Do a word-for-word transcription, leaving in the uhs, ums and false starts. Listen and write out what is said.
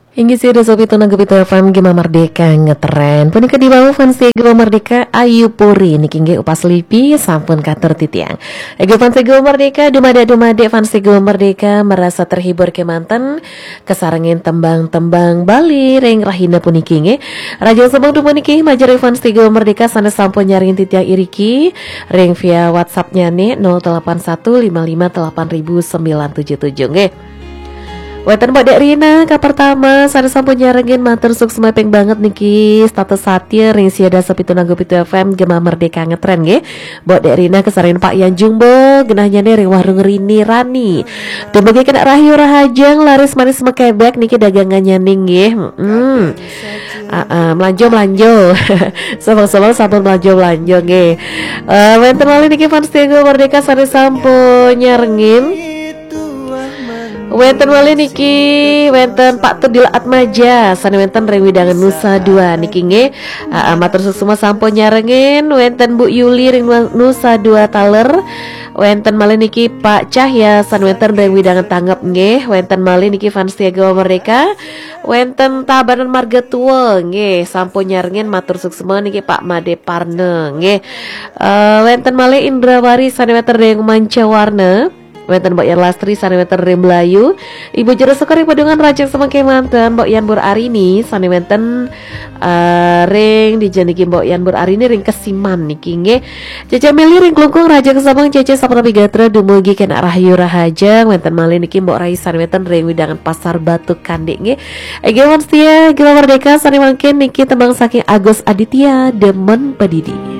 Hingga sih ada sopi tunang gepito F M Gema Merdeka ngetren punika di bawah fans Gema Merdeka Ayu Puri niki nggih upas lipi sampun katur titiang. Ego fans Gema Merdeka dumade-dumade fans Gema Merdeka merasa terhibur kemanten kesarengin tembang-tembang Bali ring rahina puniki nggih. Raja sebang dumuniki majari fans Gema Merdeka sanes sampun nyaringin titiang iriki ring via WhatsApp-nya nih nol delapan satu lima lima delapan nol sembilan tujuh tujuh nggih. Weten Mbak Dek Rina ka pertama sana sampun nyarengin matur suksma peng banget niki status satir ring siada sepitu nanggupitu F M Gema Merdeka ngetren nggih. Mbak Dek Rina kesarin Pak Yan Jumbo genahnya nih ring warung Rini Rani. Dumugi kena rahayu rahajeng laris manis mekebek niki dagangannya ning nggih. Heeh. Heeh, melanjo melanjo. Sabang-sabang sampun melanjo melanjo nggih. Eh wenten malih niki fans Gema Merdeka sana sampun nyarengin wenten wali niki wenten Pak Tudil Atmaja sane wenten ring widangan Nusa dua niki nge uh, matur susuma sampun nyarengin wenten Bu Yuli ring Nusa dua taler wenten malih niki Pak Cahya san wenten ring widangan tanggap nge wenten malih niki fans Gema Merdeka wenten Tabanan Marga Tua nge sampun nyarengin matur susuma niki Pak Made Parne nge uh, wenten malih Indrawari san wenten ring Mancawarna wenten Mbak Yan Lastri sane wenten ring Melayu Ibu Jero Sekari Padungan Rajang semangke manten Mbak Yan Bur Arini sane wenten uh, ring dijaniki Mbak Yan Bur Arini ring Kesiman niki nggih. Cece Meli ring Klungkung Rajang Sabang Cece Saprami Gatra dumugi kena rahayu rahajang wenten malih niki Mbak Rai sane wenten ring widangan Pasar Batu Kandik nggih. Ege Setia Gema Merdeka sane mangke niki tembang saking Agus Aditya Demen Pedidi.